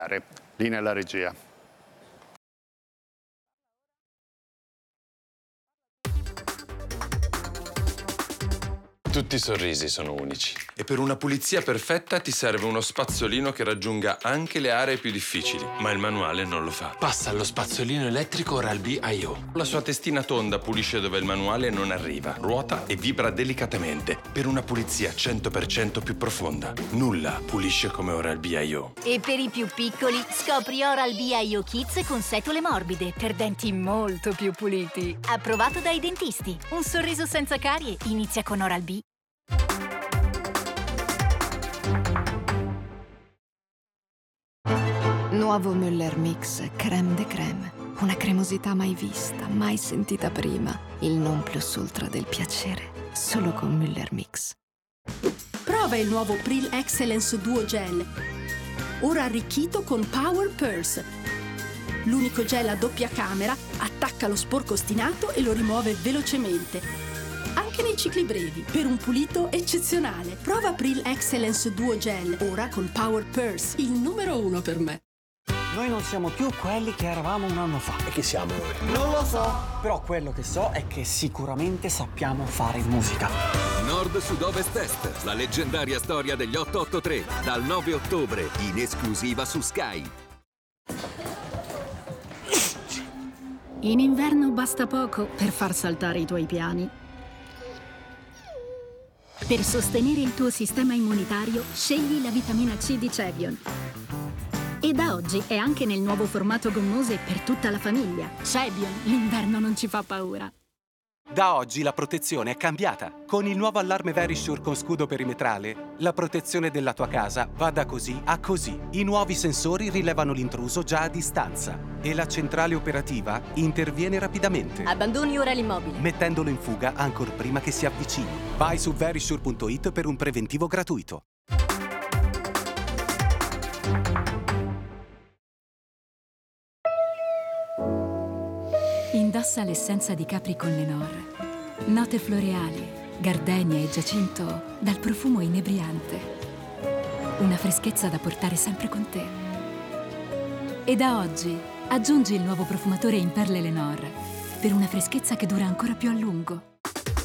Linea alla regia. Tutti i sorrisi sono unici. E per una pulizia perfetta ti serve uno spazzolino che raggiunga anche le aree più difficili. Ma il manuale non lo fa. Passa allo spazzolino elettrico Oral-B IO. La sua testina tonda pulisce dove il manuale non arriva, ruota e vibra delicatamente per una pulizia 100% più profonda. Nulla pulisce come Oral-B IO. E per i più piccoli, scopri Oral-B IO Kids con setole morbide per denti molto più puliti. Approvato dai dentisti. Un sorriso senza carie inizia con Oral-B. Nuovo Müller Mix Crème de Crème. Una cremosità mai vista, mai sentita prima. Il non plus ultra del piacere. Solo con Müller Mix. Prova il nuovo Pril Excellence Duo Gel. Ora arricchito con Power Purse. L'unico gel a doppia camera attacca lo sporco ostinato e lo rimuove velocemente. Anche nei cicli brevi, per un pulito eccezionale. Prova Pril Excellence Duo Gel, ora con Power Purse, il numero 1 per me. Noi non siamo più quelli che eravamo un anno fa. E chi siamo noi? Non lo so. Però quello che so è che sicuramente sappiamo fare musica. Nord Sud Ovest Est, la leggendaria storia degli 883, dal 9 ottobre, in esclusiva su Sky. In inverno basta poco per far saltare i tuoi piani. Per sostenere il tuo sistema immunitario, scegli la vitamina C di Cevion. E da oggi è anche nel nuovo formato gommose per tutta la famiglia. Cevion, l'inverno non ci fa paura. Da oggi la protezione è cambiata. Con il nuovo allarme Verisure con scudo perimetrale, la protezione della tua casa va da così a così. I nuovi sensori rilevano l'intruso già a distanza e la centrale operativa interviene rapidamente. Abbandoni ora l'immobile, mettendolo in fuga ancor prima che si avvicini. Vai su verisure.it per un preventivo gratuito. Indossa l'essenza di Capri con Lenor. Note floreali, gardenia e giacinto dal profumo inebriante. Una freschezza da portare sempre con te. E da oggi aggiungi il nuovo profumatore in perle Lenor per una freschezza che dura ancora più a lungo.